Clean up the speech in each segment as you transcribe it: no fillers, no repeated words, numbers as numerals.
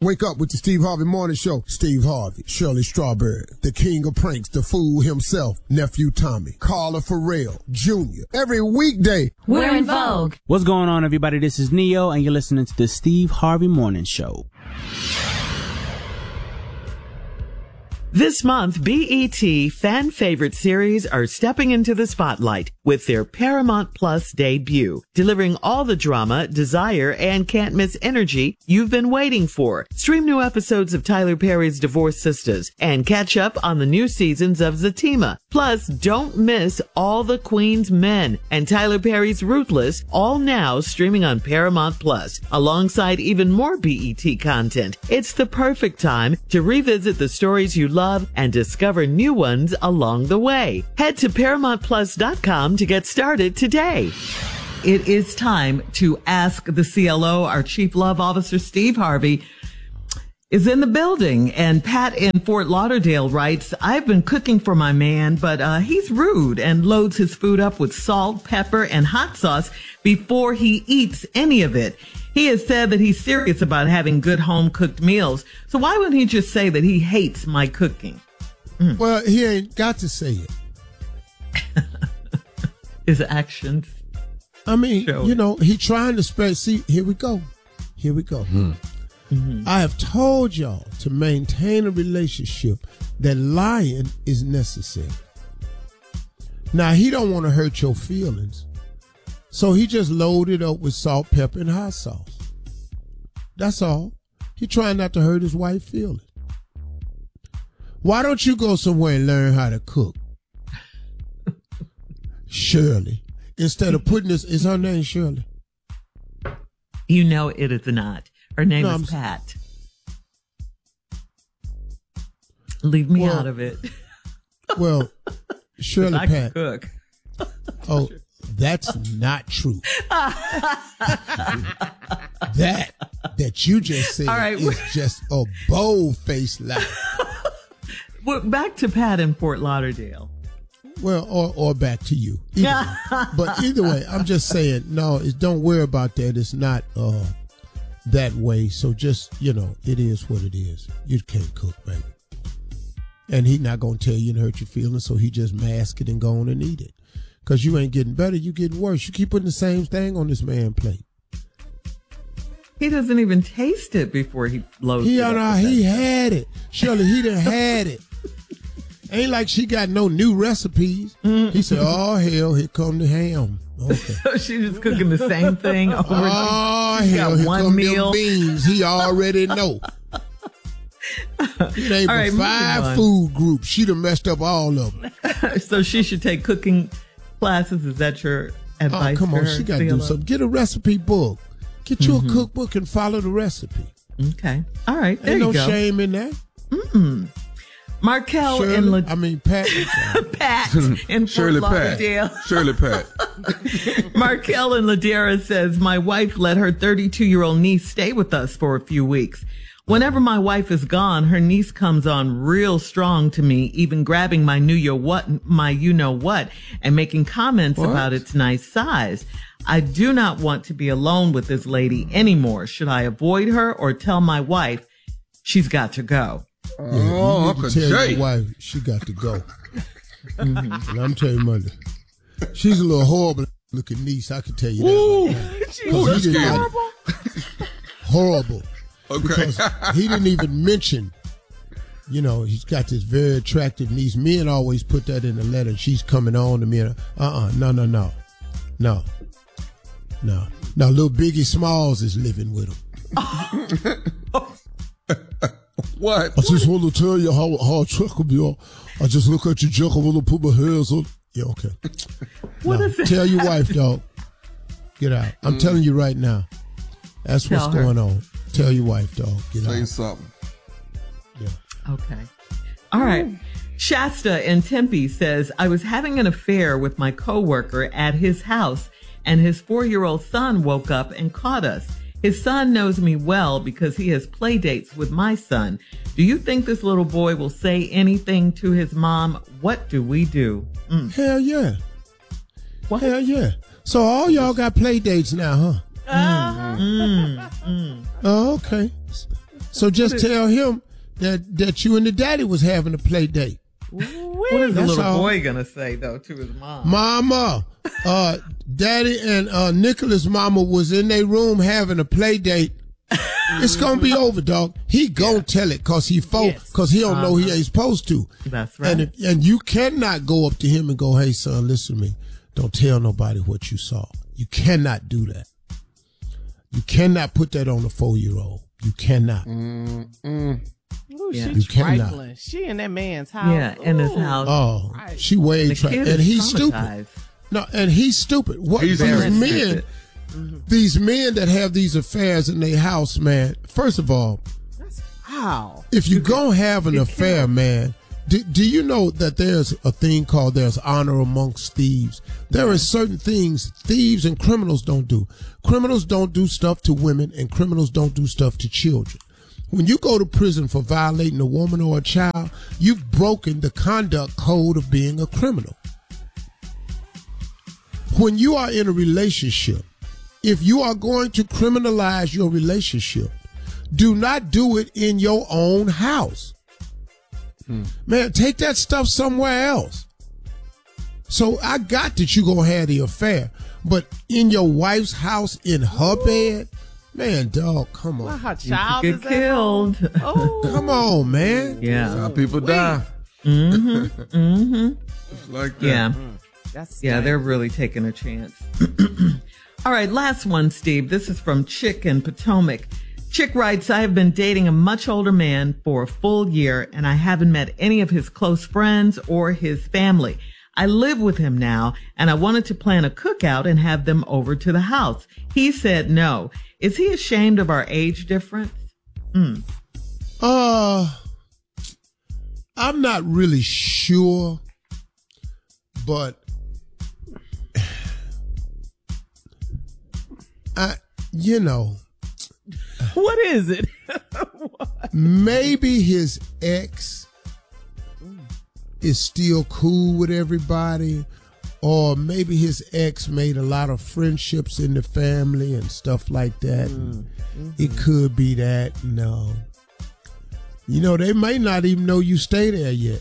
Wake up with the Steve Harvey Morning Show. Steve Harvey, Shirley Strawberry, the king of pranks, the fool himself, Nephew Tommy, Carla Farrell, Jr. Every weekday. We're in vogue. What's going on, everybody? This is Neo, and you're listening to the Steve Harvey Morning Show. This month, BET fan favorite series are stepping into the spotlight with their Paramount Plus debut, delivering all the drama, desire, and can't miss energy you've been waiting for. Stream new episodes of Tyler Perry's Divorced Sisters and catch up on the new seasons of Zatima. Plus, don't miss All the Queen's Men and Tyler Perry's Ruthless, all now streaming on Paramount Plus, alongside even more BET content. It's the perfect time to revisit the stories you love and discover new ones along the way. Head to ParamountPlus.com to get started today. It is time to ask the CLO. Our Chief Love Officer, Steve Harvey, is in the building. And Pat in Fort Lauderdale writes, I've been cooking for my man, but he's rude and loads his food up with salt, pepper, and hot sauce before he eats any of it. He has said that he's serious about having good home-cooked meals. So why wouldn't he just say that he hates my cooking? Well, he ain't got to say it. His actions. I mean, he trying to spread. See, here we go. Mm-hmm. I have told y'all to maintain a relationship that lying is necessary. Now, he don't want to hurt your feelings. So he just loaded up with salt, pepper, and hot sauce. That's all. He trying not to hurt his wife's feelings. Why don't you go somewhere and learn how to cook? Shirley. Instead of putting this, is her name Shirley? You know it is not. Her name is Pat. Leave me out of it. Well, Shirley I Pat. Can cook. Oh, that's not true. that you just said is just a bold-faced lie. Well, back to Pat in Fort Lauderdale. Well, or back to you. But either way, I'm just saying, no, don't worry about that. It's not that way. So just, it is what it is. You can't cook, baby. And he's not going to tell you and hurt your feelings, so he just mask it and go on and eat it. Because you ain't getting better, you getting worse. You keep putting the same thing on this man's plate. He doesn't even taste it before he loads it up. He had it. Shirley, he done had it. Ain't like she got no new recipes. Mm-hmm. He said, oh, hell, here come the ham. Okay. So she's just cooking the same thing over hell, got here one come meal. Them beans. He already know. It ain't but 5 food groups. She done messed up all of them. So she should take cooking classes. Is that your advice? Oh, come on. She got to do something. Get a recipe book. Get you a cookbook and follow the recipe. Okay. All right. There ain't you go. no shame in that. Mm-mm. Markel Pat. Pat in Fort Lauderdale. Shirley Pat. Markel in Ladera says, my wife let her 32-year-old niece stay with us for a few weeks. Whenever my wife is gone, her niece comes on real strong to me, even grabbing my you-know-what, and making comments about its nice size. I do not want to be alone with this lady anymore. Should I avoid her or tell my wife she's got to go? You need to tell your wife she got to go. And I'm telling you, mother, she's a little horrible looking niece. I can tell you that. Ooh, right that's horrible. Horrible. Okay. Because he didn't even mention, he's got this very attractive niece. Men always put that in the letter. She's coming on to me. No. Now, little Biggie Smalls is living with him. What? I just want to tell you how attractive you are. I just look at you, Jack. I want to put my hands on. Yeah, okay. What is it? Tell your wife, dog. Get out. I'm telling you right now. That's what's going on. Tell your wife, dog. Get out. Say something. Yeah. Okay. All right. Shasta in Tempe says, I was having an affair with my coworker at his house, and his 4-year-old son woke up and caught us. His son knows me well because he has play dates with my son. Do you think this little boy will say anything to his mom? What do we do? Hell yeah. What? Hell yeah. So all y'all got play dates now, huh? Uh-huh. Oh, okay. So just tell him that you and the daddy was having a play date. What is the little boy gonna say though to his mom? Mama, daddy and Nicholas' mama was in their room having a play date. It's gonna be over, dog. He gonna tell it cause he don't know he ain't supposed to. That's right. And you cannot go up to him and go, "Hey son, listen to me. Don't tell nobody what you saw." You cannot do that. You cannot put that on a 4-year-old. You cannot. Ooh, You she's cannot. trifling. She in that man's house. Yeah, in his house. Oh, Right. she way trifling. And he's stupid. Traumatized. No, and he's stupid. What He's these very men, these men that have these affairs in their house, man. First of all, Wow. if you gonna have an affair, man, do you know that there's a thing called there's honor amongst thieves? There are certain things thieves and criminals don't do. Criminals don't do stuff to women, and criminals don't do stuff to children. When you go to prison for violating a woman or a child, you've broken the conduct code of being a criminal. When you are in a relationship, if you are going to criminalize your relationship, do not do it in your own house. Man, take that stuff somewhere else. So I got that you gonna have the affair, but in your wife's house, in her bed, man, dog, come Well, on. her child Get is at home. killed. Oh, Come on, man. That's how Yeah. people die. Mm-hmm. It's like that. Yeah. that's Yeah, they're really taking a chance. All right, last one, Steve. This is from Chick in Potomac. Chick writes, I have been dating a much older man for a full year, and I haven't met any of his close friends or his family. I live with him now, and I wanted to plan a cookout and have them over to the house. He said no. Is he ashamed of our age difference? I'm not really sure, but What is it? maybe his ex is still cool with everybody, or maybe his ex made a lot of friendships in the family and stuff like that. It could be that. No. They may not even know you stay there yet.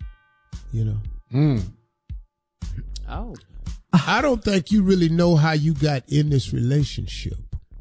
Oh. I don't think you really know how you got in this relationship.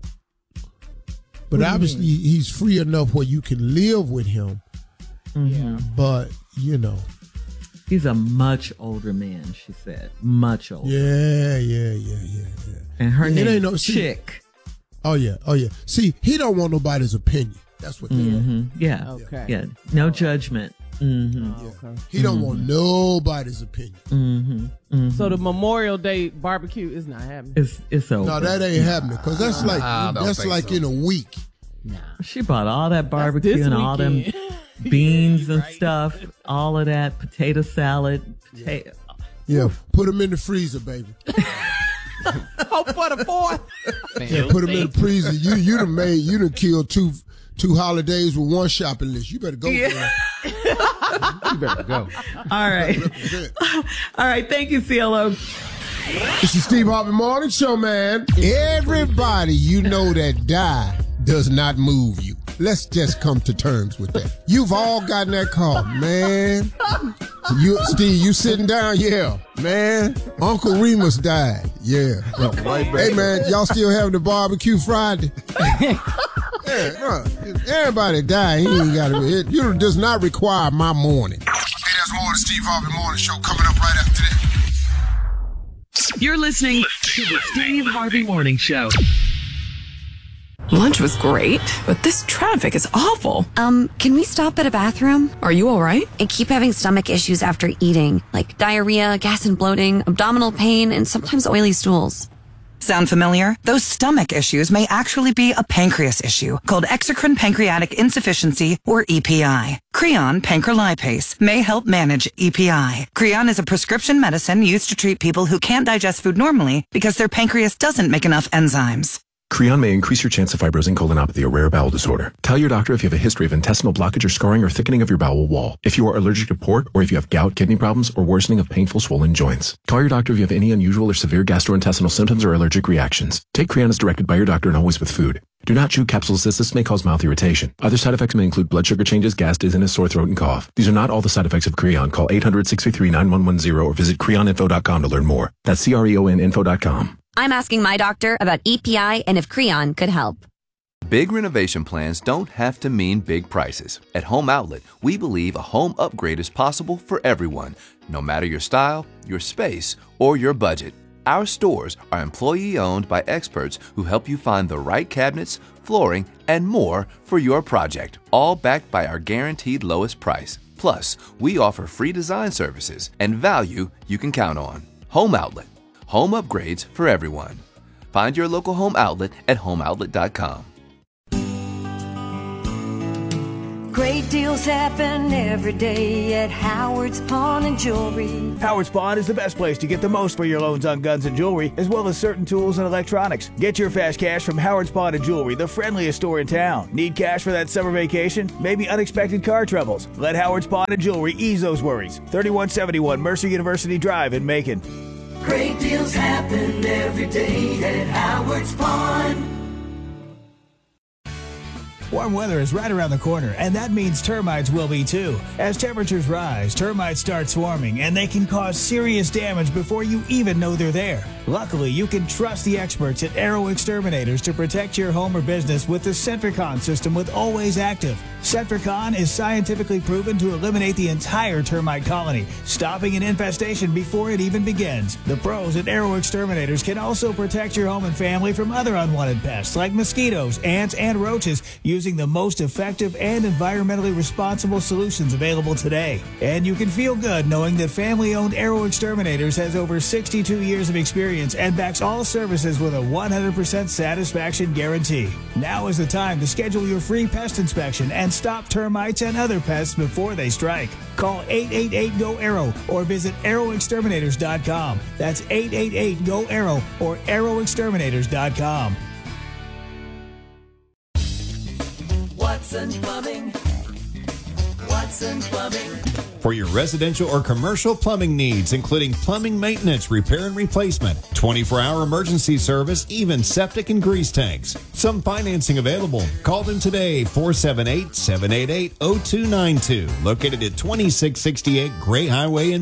But obviously he's free enough where you can live with him. Yeah. But, He's a much older man, she said. Much older. Yeah. And her It name ain't no- is see- Chick. Oh, yeah. See, he don't want nobody's opinion. That's what they want. Yeah. Okay. Yeah. No judgment. Okay. He don't want nobody's opinion. So the Memorial Day barbecue is not happening. It's over. No, that ain't happening, because that's like I don't think so. in a week. She bought all that barbecue this and all them weekend. beans and Right. stuff, all of that potato salad. Yeah, put them in the freezer, baby. Hope for the 4th. Yeah, put them in the freezer. You done killed two holidays with one shopping list. You better go. Yeah. You better go. All right. All right. Thank you, CLO. This is Steve Harvey Morning Show, man. Everybody that die does not move you. Let's just come to terms with that. You've all gotten that call, man. Steve, you sitting down? Yeah, man. Uncle Remus died. Yeah. Right back. Hey, man, y'all still having the barbecue Friday? Yeah, everybody died. He ain't got it. It does not require my morning. Hey, there's more of the Steve Harvey Morning Show coming up right after this. You're listening to the Steve Harvey Morning Show. Lunch was great, but this traffic is awful. Can we stop at a bathroom? Are you all right? I keep having stomach issues after eating, like diarrhea, gas and bloating, abdominal pain, and sometimes oily stools. Sound familiar? Those stomach issues may actually be a pancreas issue called exocrine pancreatic insufficiency, or EPI. Creon pancrelipase may help manage EPI. Creon is a prescription medicine used to treat people who can't digest food normally because their pancreas doesn't make enough enzymes. Creon may increase your chance of fibrosing colonopathy, a rare bowel disorder. Tell your doctor if you have a history of intestinal blockage or scarring or thickening of your bowel wall. If you are allergic to pork, or if you have gout, kidney problems, or worsening of painful swollen joints. Call your doctor if you have any unusual or severe gastrointestinal symptoms or allergic reactions. Take Creon as directed by your doctor and always with food. Do not chew capsules as this may cause mouth irritation. Other side effects may include blood sugar changes, gas, dizziness, sore throat, and cough. These are not all the side effects of Creon. Call 800-633-9110 or visit creoninfo.com to learn more. That's CREONinfo.com. I'm asking my doctor about EPI and if Creon could help. Big renovation plans don't have to mean big prices. At Home Outlet, we believe a home upgrade is possible for everyone, no matter your style, your space, or your budget. Our stores are employee-owned by experts who help you find the right cabinets, flooring, and more for your project, all backed by our guaranteed lowest price. Plus, we offer free design services and value you can count on. Home Outlet. Home upgrades for everyone. Find your local Home Outlet at homeoutlet.com. Great deals happen every day at Howard's Pawn and Jewelry. Howard's Pawn is the best place to get the most for your loans on guns and jewelry, as well as certain tools and electronics. Get your fast cash from Howard's Pawn and Jewelry, the friendliest store in town. Need cash for that summer vacation? Maybe unexpected car troubles? Let Howard's Pawn and Jewelry ease those worries. 3171 Mercer University Drive in Macon. Great deals happen every day at Howard's Pawn. Warm weather is right around the corner, and that means termites will be too. As temperatures rise, termites start swarming, and they can cause serious damage before you even know they're there. Luckily, you can trust the experts at Arrow Exterminators to protect your home or business with the Centricon system with Always Active. Centricon is scientifically proven to eliminate the entire termite colony, stopping an infestation before it even begins. The pros at Arrow Exterminators can also protect your home and family from other unwanted pests like mosquitoes, ants, and roaches using the most effective and environmentally responsible solutions available today. And you can feel good knowing that family-owned Arrow Exterminators has over 62 years of experience and backs all services with a 100% satisfaction guarantee. Now is the time to schedule your free pest inspection and stop termites and other pests before they strike. Call 888-GO-ARROW or visit arrowexterminators.com. That's 888-GO-ARROW or arrowexterminators.com. Watson Plumbing. Watson Plumbing. For your residential or commercial plumbing needs, including plumbing maintenance, repair and replacement, 24-hour emergency service, even septic and grease tanks. Some financing available. Call them today, 478-788-0292. Located at 2668 Gray Highway in